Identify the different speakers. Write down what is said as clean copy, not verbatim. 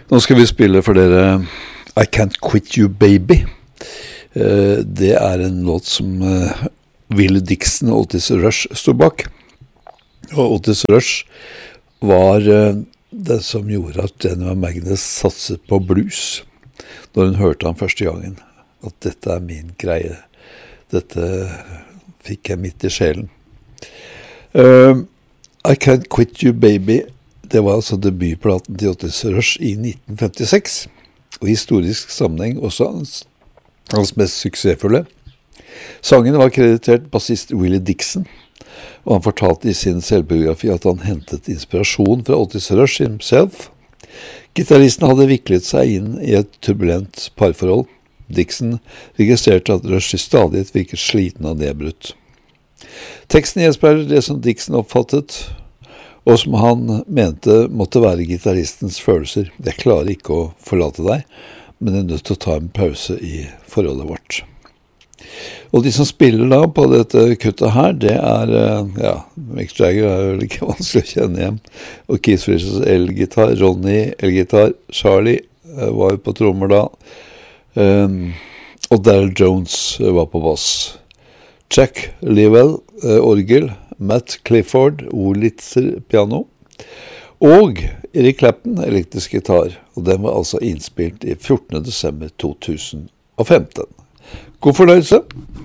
Speaker 1: Nå skal vi spille for dere I Can't Quit You Baby. Det en låt som Willie Dixon og Otis Rush stod bak. Og Otis Rush var det som gjorde at Jennifer Magnus satset på blues når hun hørte han første gangen. At dette min greie. Dette fikk jeg midt i sjelen. I Can't Quit You Baby, det var altså debutplaten til Otis Rush i 1956, og i historisk sammenheng også hans mest suksessfulle. Sangen var kreditert bassist Willie Dixon, og han fortalte i sin selvbiografi at han hentet inspirasjon fra Otis Rush himself. Gitaristen hadde viklet seg inn i et turbulent parforhold. Dixon registrerte at Rush i stadighet virket sliten og nedbrutt. Teksten gjenspeiler det som Dixon oppfattet, og som han mente måtte være gitaristens følelser. Jeg klarer ikke å forlate deg, men jeg nødt til å ta en pause i forholdet vårt. Og de som spiller da på dette kuttet her, det Mick Jagger vel ikke vanskelig å kjenne igjen, og Keith Richards elgitar, Ronny elgitar, Charlie var på trommer da, og Daryl Jones var på bass. Jack Leavell, orgel, Matt Clifford, Wurlitzer, piano, og Eric Clapton, elektrisk gitar, og den var altså innspilt i 14. desember 2015. God fornøyelse!